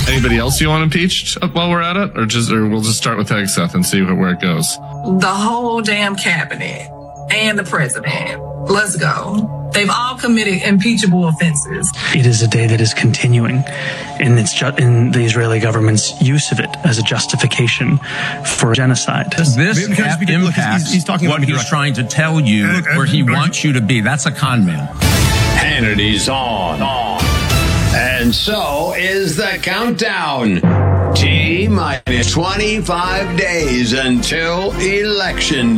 Anybody else you want impeached while we're at it? Or we'll just start with Hegseth and see where it goes? The whole damn cabinet and the president. Let's go. They've all committed impeachable offenses. It is a day that is continuing in the Israeli government's use of it as a justification for genocide. This impacts he's talking what he's trying to tell you, where he wants you to be. That's a con man. Hannity's on. And so is the countdown. T-minus 25 days until Election